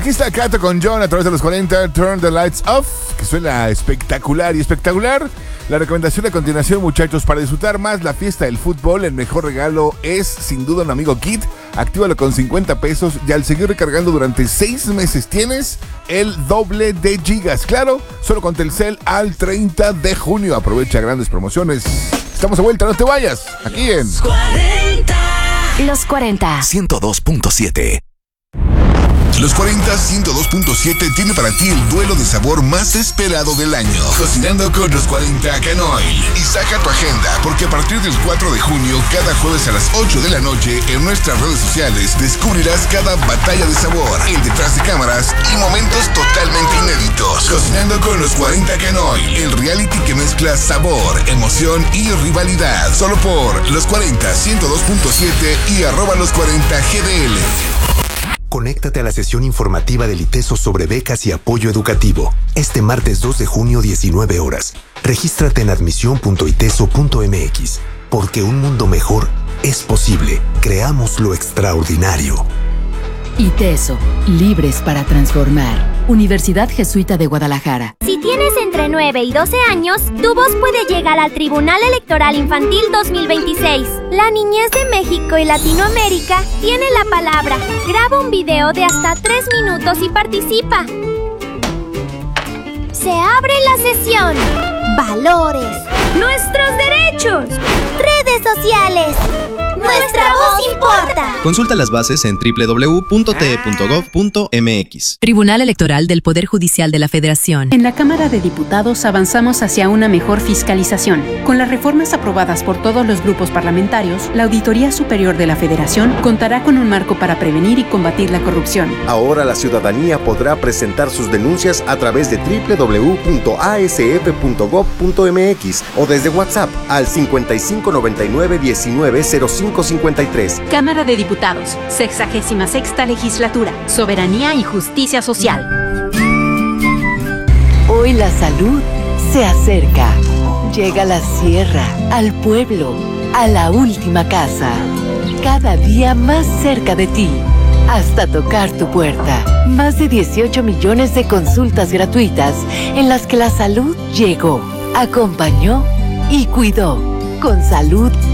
Aquí está Cato con John a través de los 40, Turn the Lights Off, que suena espectacular y espectacular. La recomendación a continuación, muchachos, para disfrutar más la fiesta del fútbol, el mejor regalo es sin duda un amigo Kit. Actívalo con 50 pesos y al seguir recargando durante 6 meses tienes el doble de gigas. Claro, solo con Telcel al 30 de junio. Aprovecha grandes promociones. Estamos de vuelta, no te vayas. Aquí en Los 40 102.7. Los 40 102.7 tiene para ti el duelo de sabor más esperado del año. Cocinando con los 40 Canoil. Y saca tu agenda, porque a partir del 4 de junio, cada jueves a las 8 de la noche, en nuestras redes sociales, descubrirás cada batalla de sabor, el detrás de cámaras y momentos totalmente inéditos. Cocinando con los 40 Canoil, el reality que mezcla sabor, emoción y rivalidad. Solo por los 40 102.7 y @los40GDL. Conéctate a la sesión informativa del ITESO sobre becas y apoyo educativo. Este martes 2 de junio, 19 horas. Regístrate en admisión.iteso.mx. Porque un mundo mejor es posible. Creamos lo extraordinario. ITESO, libres para transformar. Universidad Jesuita de Guadalajara. Si tienes entre 9 y 12 años, tu voz puede llegar al Tribunal Electoral Infantil 2026. La niñez de México y Latinoamérica tiene la palabra. Graba un video de hasta 3 minutos y participa. Se abre la sesión. Valores. Nuestros derechos. Redes sociales. Nuestra voz importa. Consulta las bases en www.te.gov.mx. Tribunal Electoral del Poder Judicial de la Federación. En la Cámara de Diputados avanzamos hacia una mejor fiscalización. Con las reformas aprobadas por todos los grupos parlamentarios, la Auditoría Superior de la Federación contará con un marco para prevenir y combatir la corrupción. Ahora la ciudadanía podrá presentar sus denuncias a través de www.asf.gov.mx o desde WhatsApp al 5599-190553. Cámara de Diputados, 66ª Legislatura, Soberanía y Justicia Social. Hoy la salud se acerca. Llega a la sierra, al pueblo, a la última casa. Cada día más cerca de ti, hasta tocar tu puerta. Más de 18 millones de consultas gratuitas en las que la salud llegó, acompañó y cuidó. Con salud